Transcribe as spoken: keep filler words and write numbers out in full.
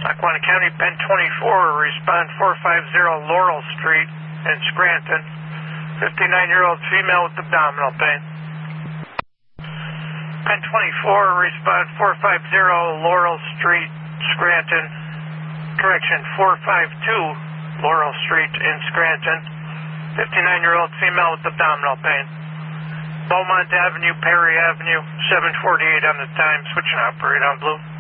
Lackawanna County, Pen twenty-four, respond four five zero Laurel Street in Scranton. fifty-nine-year-old female with abdominal pain. Pen twenty-four, respond four five zero Laurel Street, Scranton. Correction, four five two Laurel Street in Scranton. fifty-nine-year-old female with abdominal pain. Beaumont Avenue, Perry Avenue, seven forty-eight on the time. Switching operator on blue.